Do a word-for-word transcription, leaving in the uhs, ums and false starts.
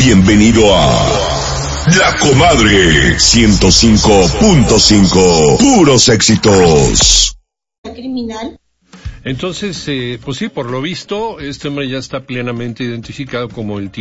Bienvenido a La Comadre ciento cinco punto cinco. Puros éxitos. Criminal. Entonces, eh, pues sí, por lo visto, este hombre ya está plenamente identificado como el